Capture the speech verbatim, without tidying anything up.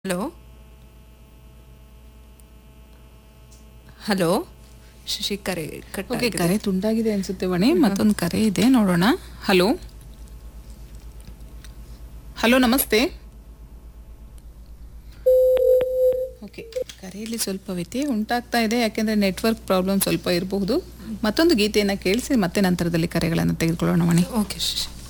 Hello hello Shashi ಕರೆ cut okay, ಆಗಿದೆ. ಕರೆ ತುಂಡಾಗಿದೆ ಅನ್ಸುತ್ತೆ ವಣಿ. ಮತ್ತೊಂದು ಕರೆ ಇದೆ, ನೋಡೋಣ. ಹಲೋ ಹಲೋ ನಮಸ್ತೆ. ಓಕೆ, ಕರೆಯಲ್ಲಿ ಸ್ವಲ್ಪ ವ್ಯತ್ಯಯ ಉಂಟಾಗ್ತಾ ಇದೆ, ಯಾಕೆಂದರೆ ನೆಟ್ವರ್ಕ್ ಪ್ರಾಬ್ಲಮ್ ಸ್ವಲ್ಪ ಇರಬಹುದು. ಮತ್ತೊಂದು ಗೀತೆಯನ್ನು ಕೇಳಿಸಿ ಮತ್ತೆ ನಂತರದಲ್ಲಿ ಕರೆಗಳನ್ನು ತೆಗೆದುಕೊಳ್ಳೋಣ ವಣಿ. ಓಕೆ ಶಶಿ.